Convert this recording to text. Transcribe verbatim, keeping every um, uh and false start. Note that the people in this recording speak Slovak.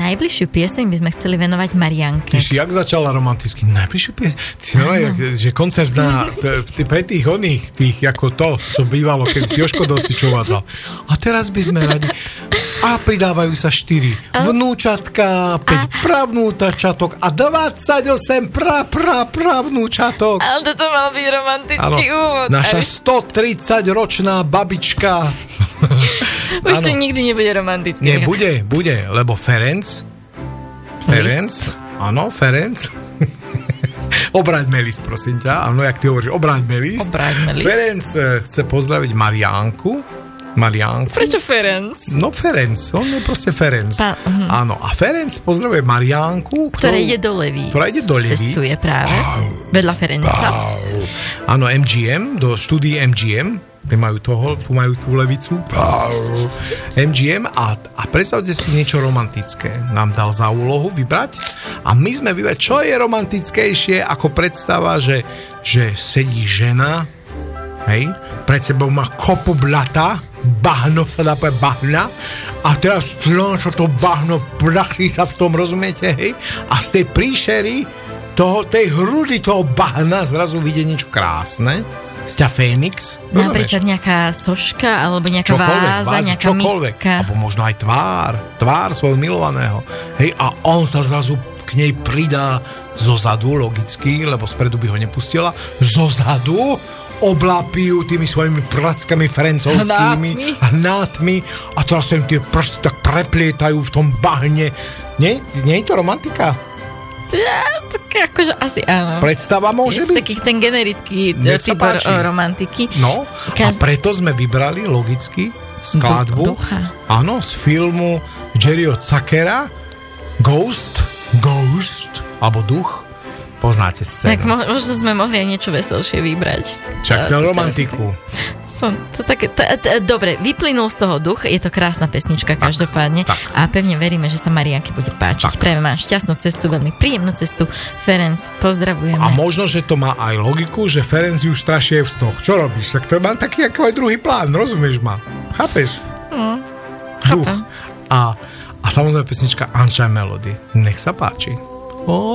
najbližšiu pieseň by sme chceli venovať Marianke. Ty si jak začala romanticky? Najbližšiu pieseň? Ty si nová, že koncert na t- pre tých oných, tých ako to, čo bývalo, keď si Jožko docičovádzal. A teraz by sme radi... A pridávajú sa štyri vnúčatka, päť pravnúčatok a dvadsaťosem pra, pra, pravnúčatok. Ale toto mal byť romantický ano, úvod. Naša stotridsaťročná babička. Už to nikdy nebude romantické. Nie, bude, bude, lebo Ferenc Ferenc, áno, Ferenc obráťme list, prosím ťa. Áno, jak ty hovoríš, obráťme list. Obráťme list. Ferenc chce pozdraviť Mariánku. Mariánku. Prečo Ferenc? No Ferenc, on je proste Ferenc. Pa, uh-huh. Áno, a Ferenc pozdravuje Mariánku, ktorá ide do Levíc. Ktorá ide do Levíc. Cestuje práve. Bau, vedľa Ferenca. Bau. Áno, em gé em, do štúdií em gé em. Tu majú toho, tu majú tú Levicu. Bau. em gé em a, a predstavte si niečo romantické. Nám dal za úlohu vybrať a my sme vybrať, čo je romantickejšie ako predstava, že, že sedí žena, hej, pred sebou má kopu blata, bahno sa dá povedať bahna a teraz čo to bahno prachí sa v tom, rozumiete, hej? A z tej príšery toho, tej hrudy toho bahna zrazu vidie niečo krásne. Sťa Fénix. Napríklad nejaká soška alebo nejaká čokoľvek, váza, váza, nejaká čokoľvek. miska. Alebo možno aj tvár. Tvár svojho milovaného. Hej, a on sa zrazu k nej pridá zozadu, logicky, lebo spredu by ho nepustila. Zozadu oblápí ju tými svojimi prackami francúzskými a hnátmi a teraz sa im tie prsty tak preplietajú v tom bahne. Nie, nie je to romantika? Ja, tak akože asi áno. Predstava môže byť? Taký ten generický typ romantiky. No, a preto sme vybrali logicky skladbu. Ducha. Áno, z filmu Jerryho Zuckera Ghost, Ghost, alebo Duch. Poznáte scénu. Tak mo- možno sme mohli aj niečo veselšie vybrať. Však chcel romantiku. Som, to také, t- t- dobre, vyplynul z toho duch, je to krásna pesnička tak, každopádne tak. A pevne veríme, že sa Marianke bude páčiť. Prejme máš šťastnú cestu, veľmi príjemnú cestu. Ferenc, pozdravujeme. A možno, že to má aj logiku, že Ferenc ju strašie v stoch. Čo robíš? Tak to má taký ako aj druhý plán, rozumieš ma? Chápeš? Mm, duch. A, a samozrejme pesnička Unchained Melody. Nech sa páči.